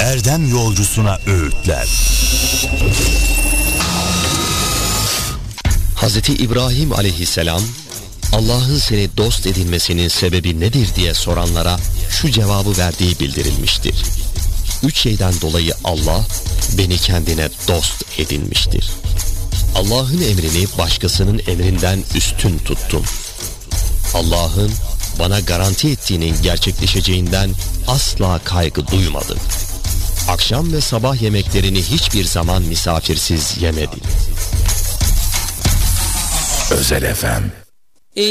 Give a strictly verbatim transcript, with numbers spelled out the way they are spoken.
erdem yolcusuna öğütler. Hazreti İbrahim aleyhisselam, Allah'ın seni dost edinmesinin sebebi nedir diye soranlara şu cevabı verdiği bildirilmiştir. Üç şeyden dolayı Allah beni kendine dost edinmiştir. Allah'ın emrini başkasının emrinden üstün tuttum. Allah'ın bana garanti ettiğinin gerçekleşeceğinden asla kaygı duymadım. Akşam ve sabah yemeklerini hiçbir zaman misafirsiz yemedim. Özel F M